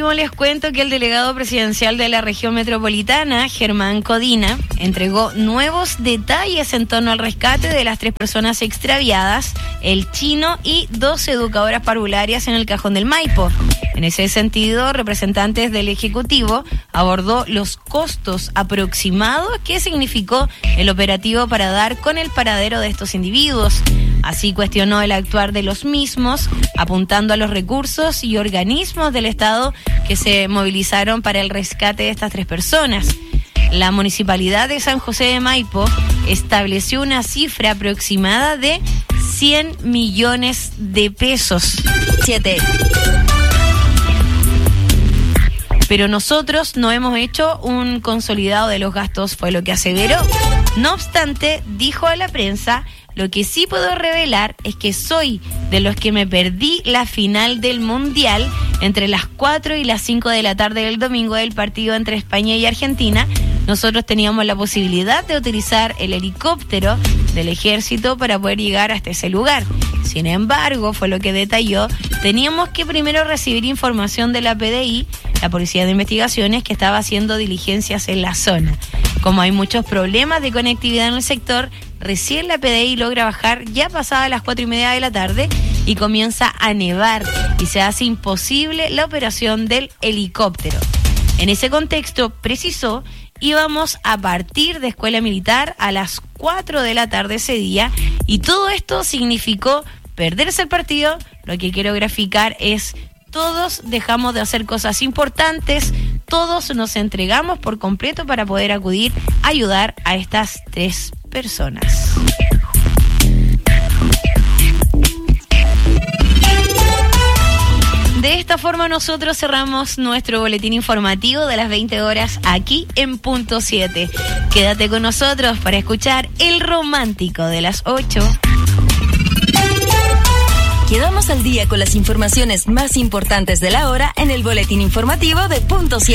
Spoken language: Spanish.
último les cuento que el delegado presidencial de la región metropolitana, Germán Codina, entregó nuevos detalles en torno al rescate de las 3 personas extraviadas, el chino y 2 educadoras parvularias en el Cajón del Maipo. En ese sentido, representantes del Ejecutivo abordó los costos aproximados que significó el operativo para dar con el paradero de estos individuos. Así cuestionó el actuar de los mismos, apuntando a los recursos y organismos del Estado que se movilizaron para el rescate de estas 3 personas. La Municipalidad de San José de Maipo estableció una cifra aproximada de 100 millones de pesos. 7. Pero nosotros no hemos hecho un consolidado de los gastos, fue lo que aseveró. No obstante, dijo a la prensa: lo que sí puedo revelar es que soy de los que me perdí la final del Mundial entre las 4 y las 5 de la tarde del domingo del partido entre España y Argentina. Nosotros teníamos la posibilidad de utilizar el helicóptero del ejército para poder llegar hasta ese lugar. Sin embargo, fue lo que detalló, teníamos que primero recibir información de la PDI, la Policía de Investigaciones, que estaba haciendo diligencias en la zona. Como hay muchos problemas de conectividad en el sector, recién la PDI logra bajar ya pasadas las 4:30 de la tarde y comienza a nevar y se hace imposible la operación del helicóptero. En ese contexto, precisó, íbamos a partir de escuela militar a las 4 de la tarde ese día y todo esto significó perderse el partido. Lo que quiero graficar es: todos dejamos de hacer cosas importantes, todos nos entregamos por completo para poder acudir a ayudar a estas 3 personas. De esta forma nosotros cerramos nuestro boletín informativo de las 20 horas aquí en Punto 7. Quédate con nosotros para escuchar El Romántico de las 8. Quedamos al día con las informaciones más importantes de la hora en el boletín informativo de Punto 7.